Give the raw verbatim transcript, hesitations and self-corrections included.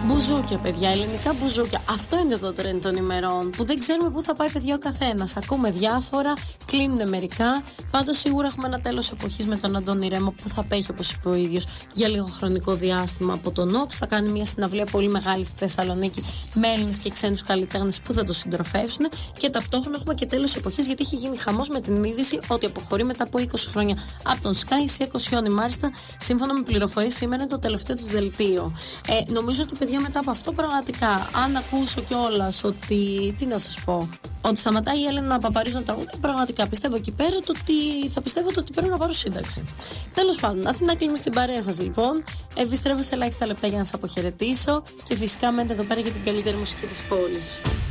Μπουζούκια, παιδιά, ελληνικά μπουζούκια. Αυτό είναι το τρέντ των ημερών. Που δεν ξέρουμε πού θα πάει, παιδιά, ο καθένας. Ακούμε διάφορα, κλείνουν μερικά. Πάντως, σίγουρα έχουμε ένα τέλος εποχής με τον Αντώνη Ρέμο που θα απέχει, όπως είπε ο ίδιος, για λίγο χρονικό διάστημα από τον Νόξ. Θα κάνει μια συναυλία πολύ μεγάλη στη Θεσσαλονίκη με Έλληνες και ξένους καλλιτέχνες που θα το συντροφεύσουν. Και ταυτόχρονα έχουμε και τέλος εποχής, γιατί έχει γίνει χαμός με την είδηση ότι αποχωρεί μετά από είκοσι χρόνια από τον Sky. Η Σία Κοσιόνι, μάλιστα, σύμφωνα με πληροφορίες, σήμερα είναι το τελευταίο της δελτίο. Ε, νομίζω ότι, παιδιά, μετά από αυτό, πραγματικά, αν ακούσω κιόλας ότι. Τι να σας πω. Ότι σταματάει η Έλενα Παπαρίζου να τραγουδάει, πραγματικά πιστεύω εκεί πέρα το ότι θα πιστεύω το ότι πρέπει να πάρω σύνταξη. Τέλος πάντων, Αθηνά, κλείνουμε στην παρέα σας λοιπόν. Επιστρέφω σε ελάχιστα λεπτά για να σας αποχαιρετήσω και φυσικά μένετε εδώ πέρα για την καλύτερη μουσική της πόλης.